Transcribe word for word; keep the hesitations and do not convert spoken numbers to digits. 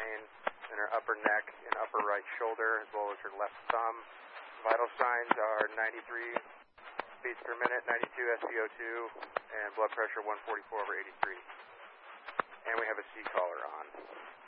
pain in her upper neck and upper right shoulder, as well as her left thumb. Vital signs are ninety-three beats per minute, ninety-two S p O two, and blood pressure one forty-four over eighty-three. And we have a C caller on.